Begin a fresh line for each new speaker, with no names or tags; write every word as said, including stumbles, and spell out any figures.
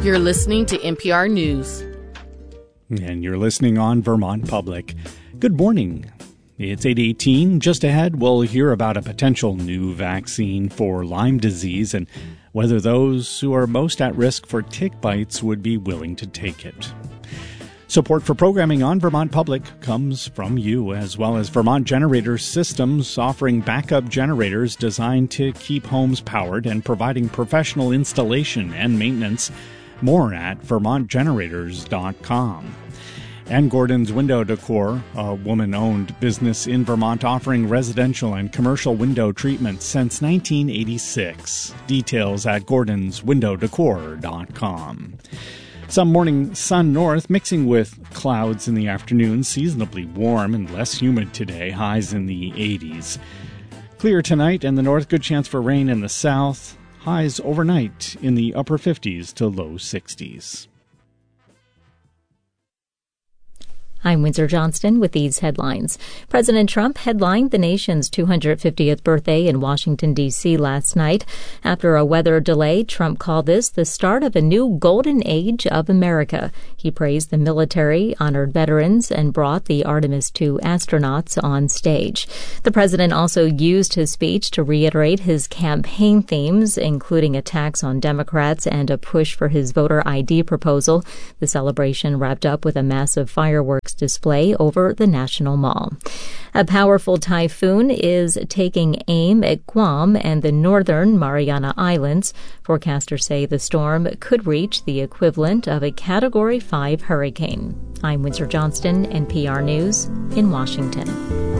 You're listening to N P R News.
And you're listening on Vermont Public. Good morning. It's eight eighteen. Just ahead, we'll hear about a potential new vaccine for Lyme disease and whether those who are most at risk for tick bites would be willing to take it. Support for programming on Vermont Public comes from you, as well as Vermont Generator Systems, offering backup generators designed to keep homes powered and providing professional installation and maintenance. More at vermont generators dot com. And Gordon's Window Decor, a woman-owned business in Vermont offering residential and commercial window treatments since nineteen eighty-six. Details at gordons window decor dot com. Some morning sun north, mixing with clouds in the afternoon, seasonably warm and less humid today, highs in the eighties. Clear tonight in the north, good chance for rain in the south, highs overnight in the upper fifties to low sixties.
I'm Windsor Johnston with these headlines. President Trump headlined the nation's two hundred fiftieth birthday in Washington, D C last night. After a weather delay, Trump called this the start of a new golden age of America. He praised the military, honored veterans, and brought the Artemis two astronauts on stage. The president also used his speech to reiterate his campaign themes, including attacks on Democrats and a push for his voter I D proposal. The celebration wrapped up with a massive fireworks display over the National Mall. A powerful typhoon is taking aim at Guam and the northern Mariana Islands. Forecasters say the storm could reach the equivalent of a Category five hurricane. I'm Windsor Johnston, N P R News in Washington.